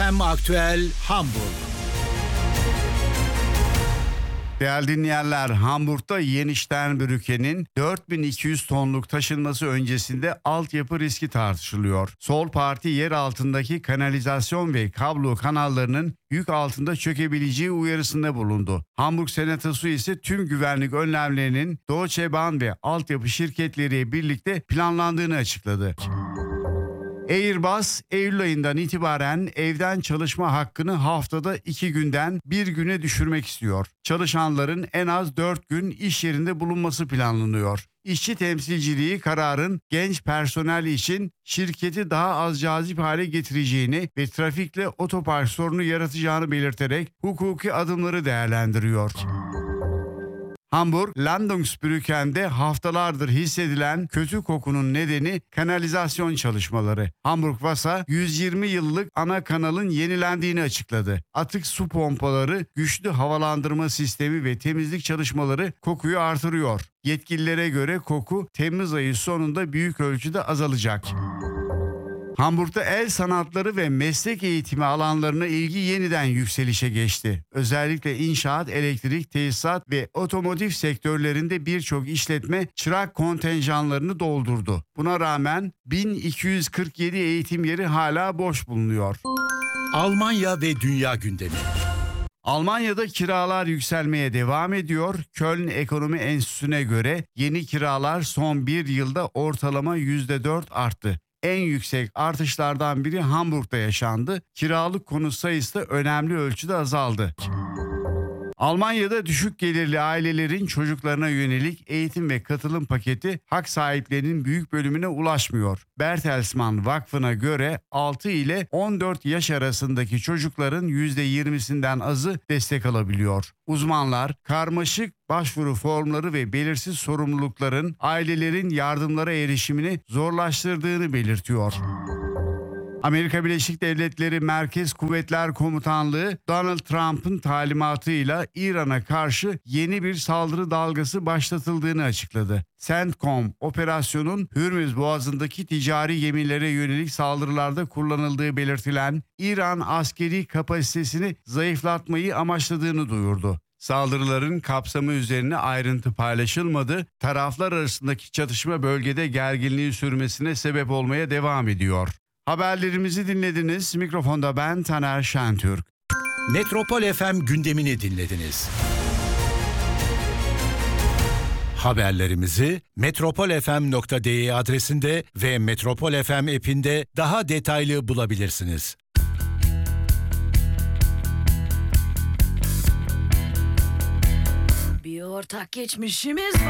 FM Aktüel Hamburg. Değerli dinleyenler, Hamburg'da Jeni-Sternbrücke'nin 4200 tonluk taşınması öncesinde altyapı riski tartışılıyor. Sol Parti yer altındaki kanalizasyon ve kablo kanallarının yük altında çökebileceği uyarısında bulundu. Hamburg Senatosu ise tüm güvenlik önlemlerinin Deutsche Bahn ve altyapı şirketleriyle birlikte planlandığını açıkladı. Airbus, Eylül ayından itibaren evden çalışma hakkını haftada 2 günden 1 güne düşürmek istiyor. Çalışanların en az 4 gün iş yerinde bulunması planlanıyor. İşçi temsilciliği kararın genç personel için şirketi daha az cazip hale getireceğini ve trafikle otopark sorunu yaratacağını belirterek hukuki adımları değerlendiriyor. Hamburg, Landungsbrücken'de haftalardır hissedilen kötü kokunun nedeni kanalizasyon çalışmaları. Hamburg Wasser 120 yıllık ana kanalın yenilendiğini açıkladı. Atık su pompaları, güçlü havalandırma sistemi ve temizlik çalışmaları kokuyu artırıyor. Yetkililere göre koku Temmuz ayı sonunda büyük ölçüde azalacak. Hamburg'da el sanatları ve meslek eğitimi alanlarına ilgi yeniden yükselişe geçti. Özellikle inşaat, elektrik, tesisat ve otomotiv sektörlerinde birçok işletme çırak kontenjanlarını doldurdu. Buna rağmen 1247 eğitim yeri hala boş bulunuyor. Almanya ve dünya gündemi. Almanya'da kiralar yükselmeye devam ediyor. Köln Ekonomi Enstitüsü'ne göre yeni kiralar son bir yılda ortalama %4 arttı. En yüksek artışlardan biri Hamburg'da yaşandı. Kiralık konut sayısı da önemli ölçüde azaldı. Almanya'da düşük gelirli ailelerin çocuklarına yönelik eğitim ve katılım paketi hak sahiplerinin büyük bölümüne ulaşmıyor. Bertelsmann Vakfı'na göre 6 ile 14 yaş arasındaki çocukların %20'sinden azı destek alabiliyor. Uzmanlar karmaşık başvuru formları ve belirsiz sorumlulukların ailelerin yardımlara erişimini zorlaştırdığını belirtiyor. Amerika Birleşik Devletleri Merkez Kuvvetler Komutanlığı Donald Trump'ın talimatıyla İran'a karşı yeni bir saldırı dalgası başlatıldığını açıkladı. CENTCOM operasyonun Hürmüz Boğazı'ndaki ticari gemilere yönelik saldırılarda kullanıldığı belirtilen İran askeri kapasitesini zayıflatmayı amaçladığını duyurdu. Saldırıların kapsamı üzerine ayrıntı paylaşılmadı. Taraflar arasındaki çatışma bölgede gerginliği sürmesine sebep olmaya devam ediyor. Haberlerimizi dinlediniz. Mikrofonda ben Taner Şentürk. Metropol FM gündemini dinlediniz. Haberlerimizi metropolfm.de adresinde ve Metropol FM app'inde daha detaylı bulabilirsiniz. Bir ortak geçmişimiz var.